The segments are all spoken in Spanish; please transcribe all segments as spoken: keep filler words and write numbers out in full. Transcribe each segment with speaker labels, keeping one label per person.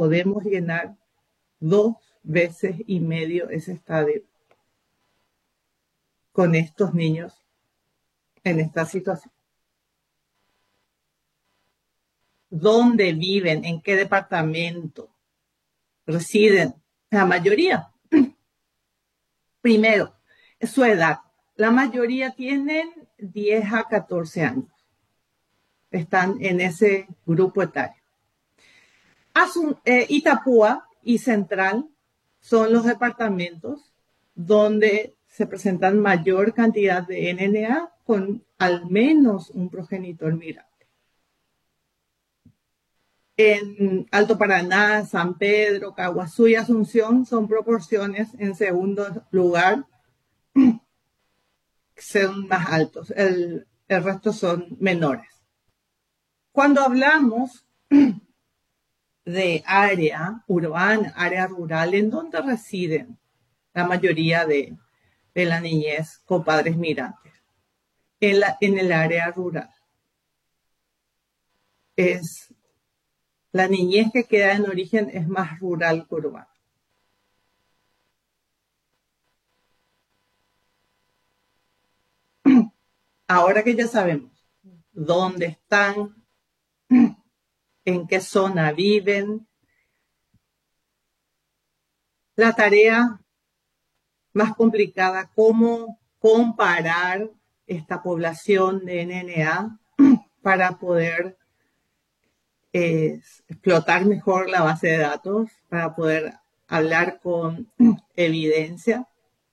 Speaker 1: podemos llenar dos veces y medio ese estadio con estos niños en esta situación. ¿Dónde viven? ¿En qué departamento residen? La mayoría. Primero, su edad. La mayoría tienen diez a catorce años. Están en ese grupo etario. Asun, eh, Itapúa y Central son los departamentos donde se presentan mayor cantidad de N N A con al menos un progenitor migrante. En Alto Paraná, San Pedro, Caguazú y Asunción son proporciones en segundo lugar, son más altos, el, el resto son menores. Cuando hablamos de área urbana, área rural, ¿en dónde residen la mayoría de, de la niñez con padres migrantes? En, la, en el área rural. Es, la niñez que queda en origen es más rural que urbana. Ahora que ya sabemos dónde están, en qué zona viven, la tarea más complicada, cómo comparar esta población de N N A para poder eh, explotar mejor la base de datos, para poder hablar con evidencia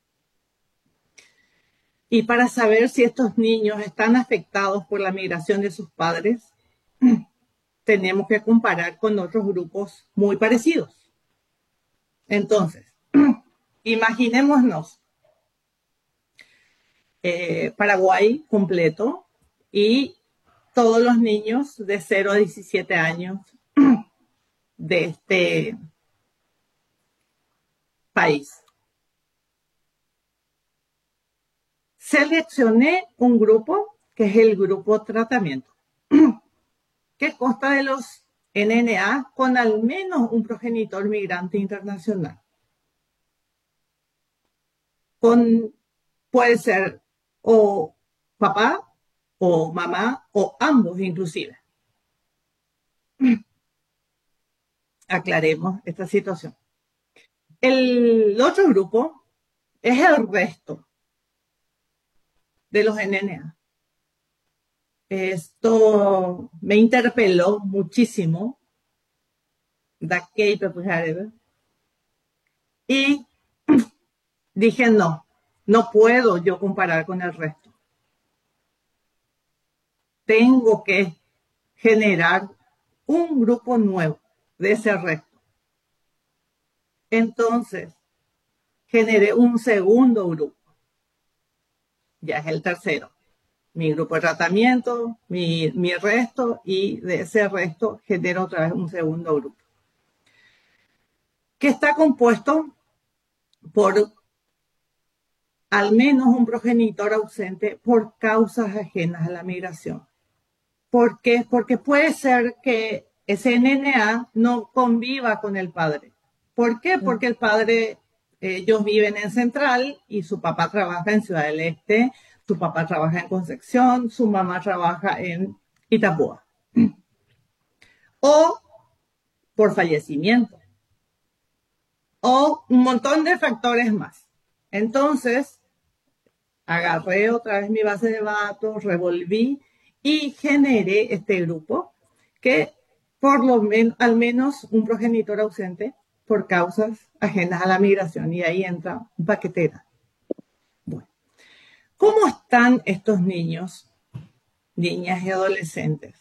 Speaker 1: y para saber si estos niños están afectados por la migración de sus padres. Tenemos que comparar con otros grupos muy parecidos. Entonces, imaginémonos eh, Paraguay completo y todos los niños de cero a diecisiete años de este país. Seleccioné un grupo que es el grupo tratamiento, que consta de los N N A con al menos un progenitor migrante internacional. Con, puede ser o papá o mamá o ambos inclusive. Aclaremos esta situación. El otro grupo es el resto de los N N A. Esto me interpeló muchísimo. Y dije, no, no puedo yo comparar con el resto. Tengo que generar un grupo nuevo de ese resto. Entonces, generé un segundo grupo. Ya es el tercero. Mi grupo de tratamiento, mi, mi resto, y de ese resto genero otra vez un segundo grupo. Que está compuesto por al menos un progenitor ausente por causas ajenas a la migración. ¿Por qué? Porque puede ser que ese N N A no conviva con el padre. ¿Por qué? Porque el padre, ellos viven en Central y su papá trabaja en Ciudad del Este, su papá trabaja en Concepción, su mamá trabaja en Itapúa. O por fallecimiento. O un montón de factores más. Entonces, agarré otra vez mi base de datos, revolví y generé este grupo que por lo menos, al menos un progenitor ausente por causas ajenas a la migración. Y ahí entra un paquetera. Bueno, ¿cómo están estos niños, niñas y adolescentes?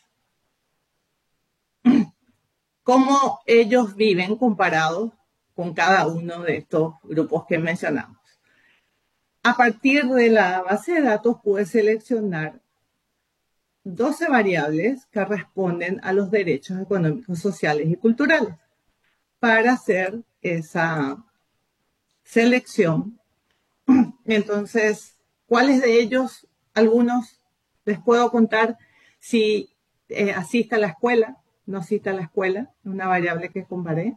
Speaker 1: ¿Cómo ellos viven comparados con cada uno de estos grupos que mencionamos? A partir de la base de datos pude seleccionar doce variables que responden a los derechos económicos, sociales y culturales para hacer esa selección. Entonces, ¿cuáles de ellos? Algunos les puedo contar si eh, asiste a la escuela, no asiste a la escuela, una variable que comparé.